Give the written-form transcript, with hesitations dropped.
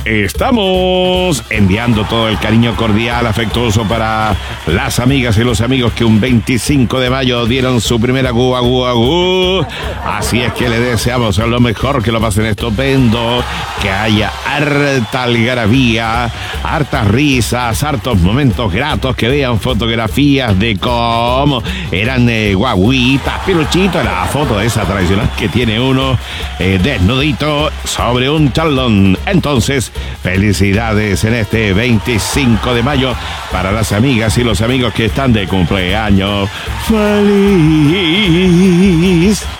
estamos enviando todo el cariño cordial, afectuoso para las amigas y los amigos que un 25 de mayo dieron su primera agú. Así es que le deseamos lo mejor, que lo pasen estupendo, que haya harta algarabía, hartas risas, hartos momentos gratos, que vean fotografías de cómo eran guaguitas, peluchitos, la foto de esa tradicional que tiene uno desnudito sobre un charlón. Entonces, felicidades en este 25 de mayo para las amigas y los amigos que están de cumpleaños. ¡Feliz!